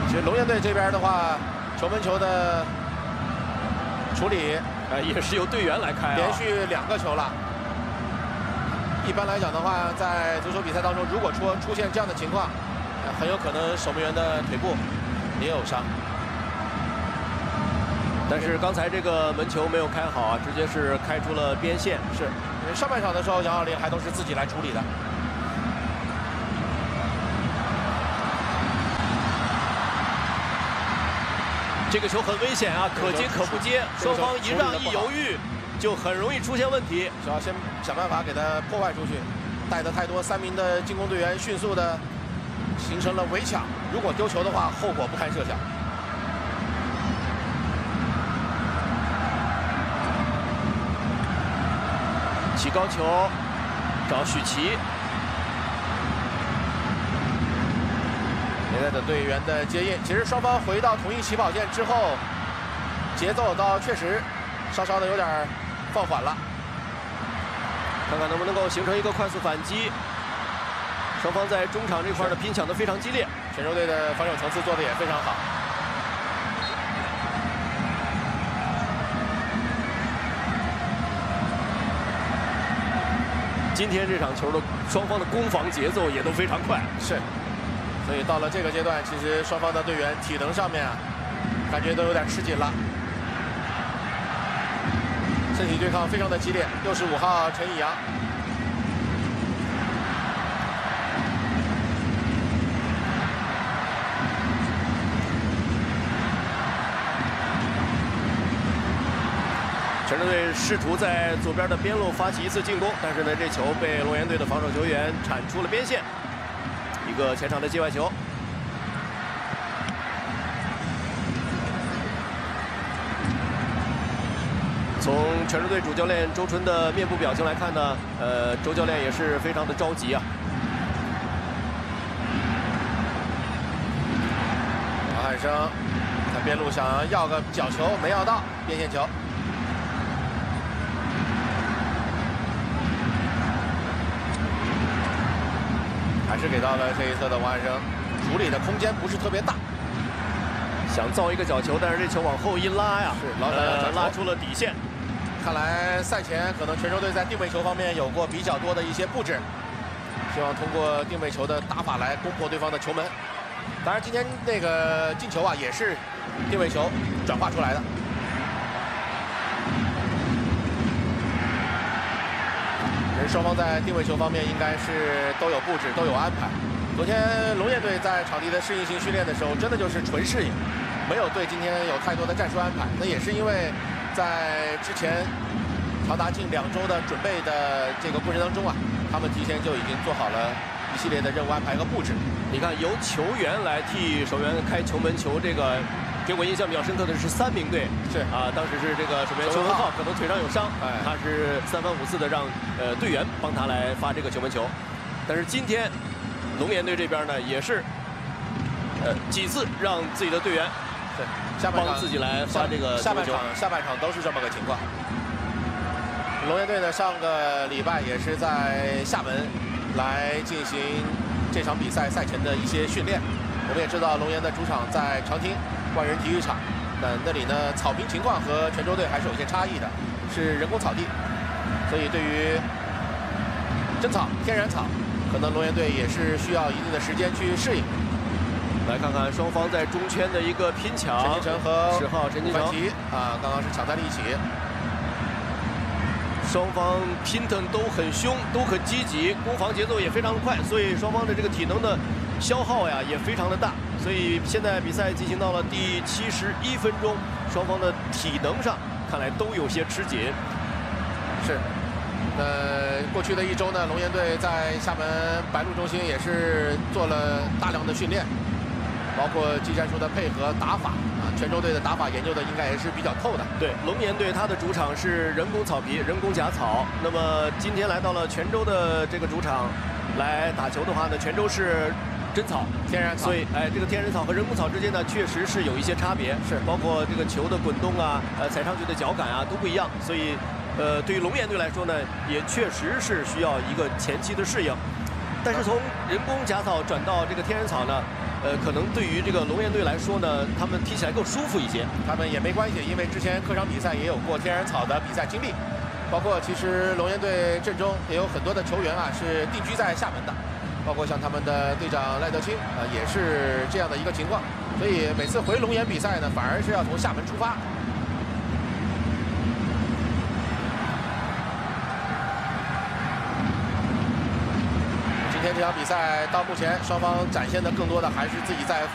其实龙岩队这边的话，球门球的处理， 也是由队员来开啊， 连续2个球了。一般来讲的话，在足球比赛当中，如果出现这样的情况，很有可能守门员的腿部也有伤。 但是刚才这个门球没有开好啊，直接是开出了边线。 是，因为上半场的时候，杨晓林还都是自己来处理的。 这个球很危险啊，可接可不接，双方一让一犹豫，就很容易出现问题。 只要先想办法给他破坏出去，带的太多3名的进攻队员迅速的形成了围抢，如果丢球的话，后果不堪设想。 起高球，找许琪。 现在的队员的接应，其实双方回到同一起跑线之后，节奏倒确实稍稍的有点放缓了。 看看能不能够形成一个快速反击。双方在中场这块的拼抢的非常激烈， 泉州队的防守层次做的也非常好。 今天这场球的双方的攻防节奏也都非常快。 是。 所以到了这个阶段，其实双方的队员体能上面啊，感觉都有点吃紧了，身体对抗非常的激烈。65号陈以阳， 泉州队试图在左边的边路发起一次进攻，但是呢，这球被龙岩队的防守球员铲出了边线。 一个前场的界外球，从泉州队主教练周春的面部表情来看呢，周教练也是非常的着急啊。 王汉生在边路想要个角球，没要到，边线球。 还是给到了这一侧的王汉生，处理的空间不是特别大， 想造一个角球，但是这球往后一拉呀， 是老想拉出了底线。 看来赛前可能泉州队在定位球方面有过比较多的一些布置，希望通过定位球的打法来攻破对方的球门。当然，今天那个进球啊，也是定位球转化出来的。 双方在定位球方面应该是都有布置，都有安排。昨天龙岩队在场地的适应性训练的时候，真的就是纯适应，没有对今天有太多的战术安排。那也是因为在之前长达近2周的准备的这个过程当中啊，他们提前就已经做好了一系列的任务安排和布置。 你看，由球员来替守门员开球门球，这个。 给我印象比较深刻的是3名队，是啊，当时是这个守门员邱文浩可能腿上有伤，他是3番5次的让队员帮他来发这个球门球，但是今天龙岩队这边呢也是几次让自己的队员帮自己来发这个下半场都是这么个情况。龙岩队呢上个礼拜也是在厦门来进行这场比赛赛前的一些训练，我们也知道龙岩的主场在长汀。 万人体育场，那里呢草坪情况和泉州队还是有些差异的，是人工草地，所以对于真草、天然草，可能龙岩队也是需要一定的时间去适应。 来看看双方在中圈的一个拼抢， 陈金城和 10号陈金城啊，刚刚是抢在了一起， 双方拼的都很凶，都很积极，攻防节奏也非常的快，所以双方的这个体能的消耗呀也非常的大。 所以现在比赛进行到了第71分钟，双方的体能上看来都有些吃紧。 是，过去的1周呢，龙岩队在厦门白鹿中心也是做了大量的训练，包括技战术的配合、打法啊，泉州队的打法研究的应该也是比较透的。 对，龙岩队它的主场是人工草皮、人工假草，那么今天来到了泉州的这个主场来打球的话呢，泉州是。 真草、 天然草， 所以这个天然草和人工草之间呢，确实是有一些差别，是包括这个球的滚动啊，踩上去的脚感啊都不一样，所以对于龙岩队来说呢，也确实是需要一个前期的适应。 但是从人工假草转到这个天然草呢，可能对于这个龙岩队来说呢，他们踢起来更舒服一些。 他们也没关系，因为之前客场比赛也有过天然草的比赛经历，包括其实龙岩队阵中也有很多的球员啊是定居在厦门的，包括像他们的队长赖德清也是这样的一个情况，所以每次回龙岩比赛呢，反而是要从厦门出发。 今天这场比赛到目前，双方展现的更多的还是自己在